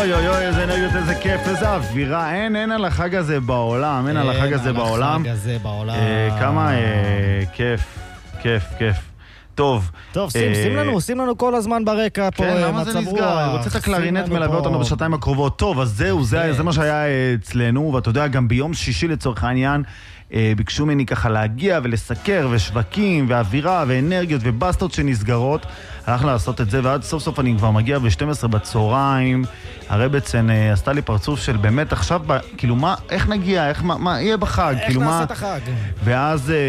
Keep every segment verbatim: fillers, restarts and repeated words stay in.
אוי אוי אוי, איזה אנרגיות, איזה כיף, איזה אווירה. אין, אין על החג הזה בעולם, אין על החג הזה בעולם. אין על החג הזה בעולם. כמה כיף, כיף, כיף. טוב. טוב, שים, שים לנו, שים לנו כל הזמן ברקע פה. כן, למה זה נסגר? רוצה את הקלרינט מלווה אותנו בשעתיים הקרובות. טוב, אז זהו, זה מה שהיה אצלנו, ואתה יודע, גם ביום שישי לצורך העניין, ביקשו ממני ככה להגיע ולסקר, ושווקים, ואווירה, ואנרגיות, ובסטות שנסגרות. הלכנו לעשות את זה, ועד סוף סוף אני כבר מגיע ב-שתים עשרה בצהריים. הרי בעצם עשתה לי פרצוף של באמת עכשיו, כאילו מה, איך נגיע, איך, מה, מה יהיה בחג? איך כאילו נעשה מה... את החג? ואז אה,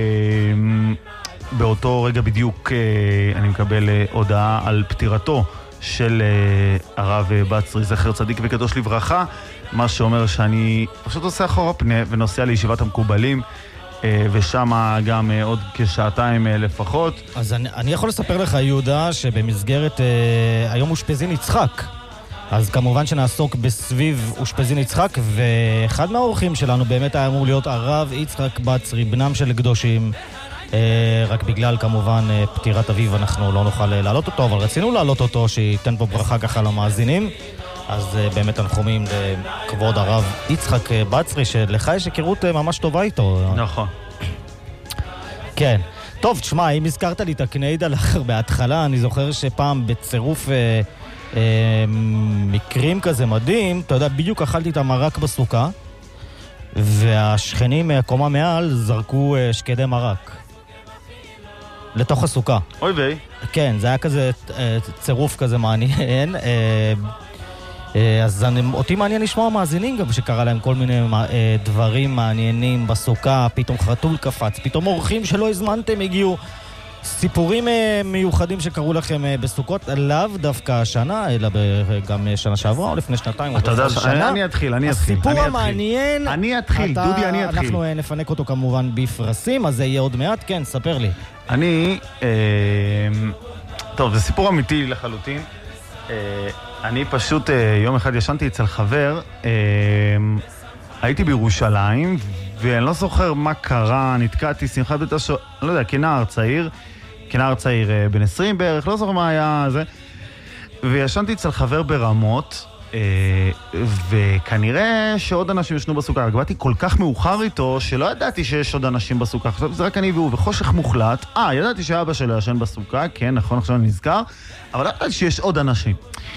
באותו רגע בדיוק אה, אני מקבל אה, הודעה על פטירתו של אה, הרב בצרי, זכר צדיק וקדוש לברכה, מה שאומר שאני פשוט עושה אחורה פנה ונוסע לישיבת המקובלים, ושם גם עוד כשעתיים לפחות. אז אני, אני יכול לספר לך, יהודה, שבמסגרת אה, היום אושפזין יצחק. אז כמובן שנעסוק בסביב אושפזין יצחק, ואחד מהאורחים שלנו באמת היה אמור להיות הרב יצחק בצרי, בנם של קדושים. אה, רק בגלל כמובן אה, פטירת אביו אנחנו לא נוכל להעלות אותו, אבל רצינו להעלות אותו, שייתן פה ברכה ככה למאזינים. אז uh, באמת תנחומים לכבוד הרב יצחק בצרי, שלך יש היכרות uh, ממש טובה איתו. נכון. כן. טוב, תשמע, אם הזכרת לי את הקניידה לאחר בהתחלה, אני זוכר שפעם בצירוף uh, uh, מקרים כזה מדהים, אתה יודע, בדיוק אכלתי את המרק בסוכה, והשכנים מהקומה מעל זרקו uh, שקדי מרק לתוך הסוכה. אוי ויי. כן, זה היה כזה uh, צירוף כזה מעניין. uh, אז אני, אותי מעניין לשמוע מאזינים גם שקרה להם כל מיני דברים מעניינים בסוכה, פתאום חתול קפץ, פתאום אורחים שלא הזמנתם הגיעו, סיפורים מיוחדים שקרו לכם בסוכות, לאו דווקא השנה, אלא גם שנה שעברה או לפני שנתיים. אתה יודע, אני אתחיל, אני אתחיל. הסיפור המעניין, אני אתחיל, דודי, אני אתחיל. אנחנו נפנק אותו כמובן בפרסים, אז זה יהיה עוד מעט, כן, ספר לי. אני, טוב, זה סיפור אמיתי לחלוטין. אני פשוט יום אחד ישנתי אצל חבר, הייתי בירושלים, ואני לא זוכר מה קרה, נתקעתי, שמחת בית השואל, לא יודע, כנער צעיר, כנער צעיר בן עשרים בערך, לא זוכר מה היה זה, וישנתי אצל חבר ברמות, וכנראה שעוד אנשים ישנו בסוכה, רק באתי כל כך מאוחר איתו, שלא ידעתי שיש עוד אנשים בסוכה, עכשיו זה רק אני והוא, וחושך מוחלט, אה, ידעתי שאבא שלו ישן בסוכה, כן, נכון, עכשיו אני נזכר, אבל לא ידעתי שיש עוד אנשים.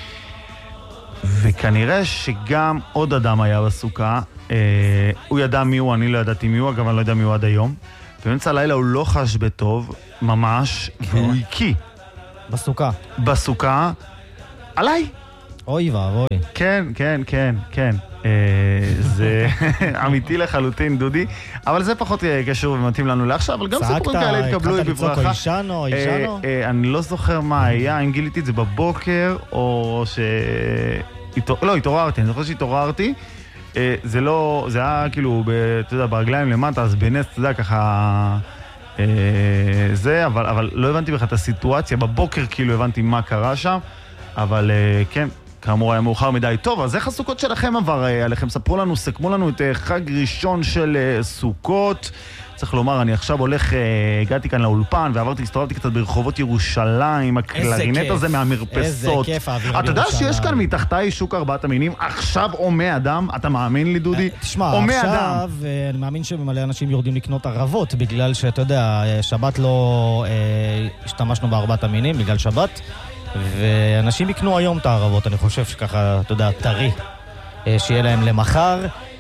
וכנראה שגם עוד אדם היה בסוכה, אה, הוא ידע מי הוא, אני לא ידעתי מי הוא, אגב אני לא יודע מי הוא עד היום, ובאמצע הלילה הוא לא חש בטוב, ממש, והוא הקיא. בסוכה. בסוכה, עליי. אוי ואבוי. כן, כן, כן, כן. אה, זה אמיתי לחלוטין, דודי, אבל זה פחות קשור ומתאים לנו לעכשיו, אבל גם סיפורים כאלה התקבלו בברכה. צעקת לצעוק או אישנו, אישנו? אני לא זוכר מה היה, אם גיליתי את זה בבוקר, או ש... לא, התעוררתי, אני זוכר שהתעוררתי, זה לא, זה היה כאילו, אתה יודע, ברגליים למטה, אז בנס, אתה יודע, ככה, זה, אבל, אבל לא הבנתי בכלל את הסיטואציה, בבוקר כאילו הבנתי מה קרה שם, אבל כן, כאמור היה מאוחר מדי. טוב, אז איך הסוכות שלכם עבר עליכם? ספרו לנו, סכמו לנו את חג ראשון של סוכות. צריך לומר, אני עכשיו הולך, הגעתי כאן לאולפן ועברתי, הסתובבתי קצת ברחובות ירושלים, הקלרינט הזה מהמרפסות. איזה כיף האווירה בירושלים. אתה יודע שיש כאן מתחתיי שוק ארבעת המינים, עכשיו עומד אדם, אתה מאמין לי דודי? תשמע, עכשיו אני מאמין שמלא אנשים יורדים לקנות ערבות, בגלל שאתה יודע, שבת לא השתמשנו בארבעת המינים, בגלל שבת. ואנשים יקנו היום את הערבות, אני חושב שככה, אתה יודע, טרי, שיהיה להם למחר.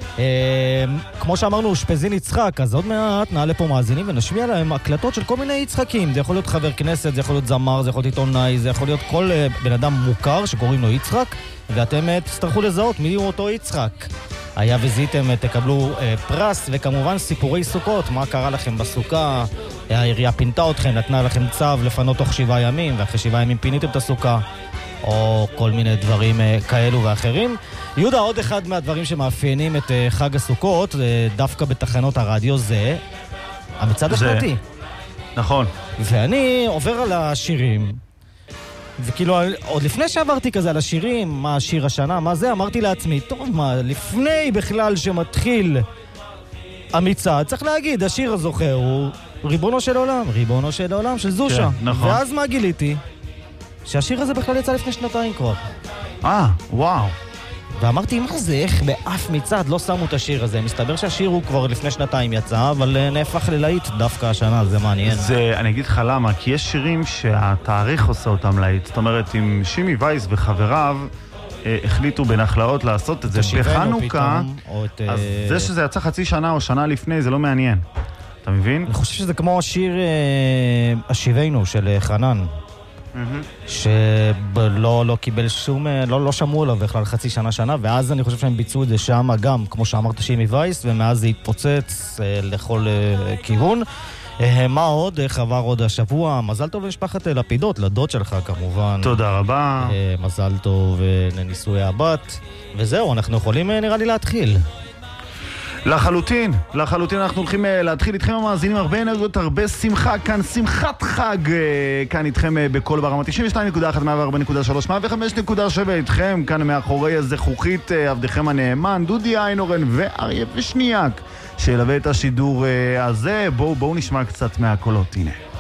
כמו שאמרנו, אושפזין יצחק, אז עוד מעט נעלה פה מאזינים ונשמיע להם הקלטות של כל מיני יצחקים. זה יכול להיות חבר כנסת, זה יכול להיות זמר, זה יכול להיות עיתונאי, זה יכול להיות כל בן אדם מוכר שקוראים לו יצחק, ואתם תצטרכו לזהות מי הוא אותו יצחק. היה וזיתם, תקבלו אה, פרס, וכמובן סיפורי סוכות, מה קרה לכם בסוכה, העירייה פינתה אתכם, נתנה לכם צו לפנות תוך שבעה ימים, ואחרי שבעה ימים פיניתם את הסוכה, או כל מיני דברים אה, כאלו ואחרים. יהודה, עוד אחד מהדברים שמאפיינים את אה, חג הסוכות, אה, דווקא בתחנות הרדיו, זה המצעד השנתי. נכון. ואני עובר על השירים, וכאילו, עוד לפני שעברתי כזה על השירים, מה השיר השנה, מה זה, אמרתי לעצמי, טוב, מה, לפני בכלל שמתחיל המצעד, צריך להגיד, השיר הזוכה הוא ריבונו של עולם, ריבונו של עולם של זושה. כן, נכון. ואז מה גיליתי? שהשיר הזה בכלל יצא לפני שנתיים כבר. אה, וואו. ואמרתי, מה זה, איך באף מצעד לא שמו את השיר הזה? מסתבר שהשיר הוא כבר לפני שנתיים יצא, אבל נהפך ללהיט דווקא השנה, זה מעניין. זה, אני אגיד לך למה, כי יש שירים שהתאריך עושה אותם להיט. זאת אומרת, אם שימי וייס וחבריו אה, החליטו בנחלאות לעשות את זה בחנוכה, את, אז אה... זה שזה יצא חצי שנה או שנה לפני, זה לא מעניין. אתה מבין? אני חושב שזה כמו השיר אה, השיבנו של חנן. שלא לא קיבל שום, לא, לא שמעו עליו בכלל חצי שנה שנה, ואז אני חושב שהם ביצעו את זה שם גם, כמו שאמרת, שימי וייס, ומאז זה התפוצץ אה, לכל אה, כיוון. אה, מה עוד? איך עבר עוד השבוע? מזל טוב למשפחת לפידות, לדוד שלך כמובן. תודה רבה. אה, מזל טוב לנישואי הבת. וזהו, אנחנו יכולים אה, נראה לי להתחיל. לחלוטין, לחלוטין אנחנו הולכים להתחיל איתכם המאזינים, הרבה אנרגיות, הרבה שמחה, כאן שמחת חג, כאן איתכם בכל ברמה תשעים ושתיים נקודה אחת, מאה וארבע נקודה שלוש, מאה וחמש נקודה שבע איתכם, כאן מאחורי הזכוכית, עבדכם הנאמן, דודי איינורן ואריה ושניאק, שילווה את השידור הזה. בואו בואו נשמע קצת מהקולות, הנה.